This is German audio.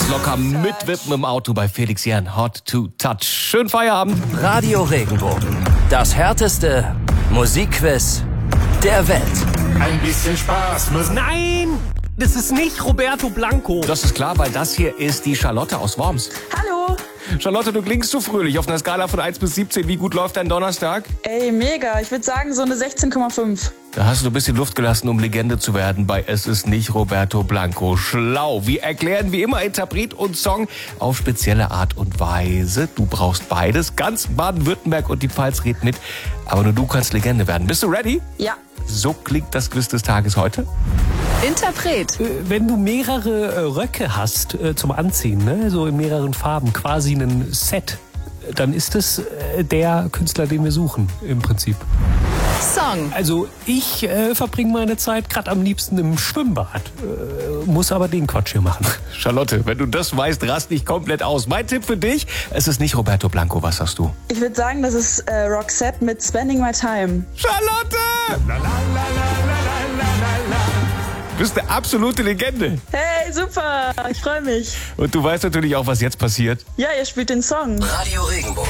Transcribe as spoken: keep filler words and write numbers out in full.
Ganz locker mitwippen im Auto bei Felix Jähn. Hot to touch. Schönen Feierabend. Radio Regenbogen. Das härteste Musikquiz der Welt. Ein bisschen Spaß muss. Nein, das ist nicht Roberto Blanco. Das ist klar, weil das hier ist die Charlotte aus Worms. Hallo. Charlotte, du klingst so fröhlich. Auf einer Skala von eins bis siebzehn, wie gut läuft dein Donnerstag? Ey, mega. Ich würde sagen so eine sechzehn Komma fünf. Da hast du ein bisschen Luft gelassen, um Legende zu werden bei Es ist nicht Roberto Blanco. Schlau. Wir erklären wie immer Interpret und Song auf spezielle Art und Weise. Du brauchst beides. Ganz Baden-Württemberg und die Pfalz redet mit. Aber nur du kannst Legende werden. Bist du ready? Ja. So klingt das Quiz des Tages heute. Interpret. Äh, Wenn du mehrere äh, Röcke hast äh, zum Anziehen, ne, so in mehreren Farben, quasi ein Set, dann ist es äh, der Künstler, den wir suchen, im Prinzip. Song. Also ich äh, verbringe meine Zeit gerade am liebsten im Schwimmbad, äh, muss aber den Quatsch hier machen. Charlotte, wenn du das weißt, rast dich komplett aus. Mein Tipp für dich, es ist nicht Roberto Blanco. Was sagst du? Ich würde sagen, das ist äh, Roxette mit Spending My Time. Charlotte! Du bist eine absolute Legende. Hey, super. Ich freue mich. Und du weißt natürlich auch, was jetzt passiert. Ja, ihr spielt den Song. Radio Regenbogen.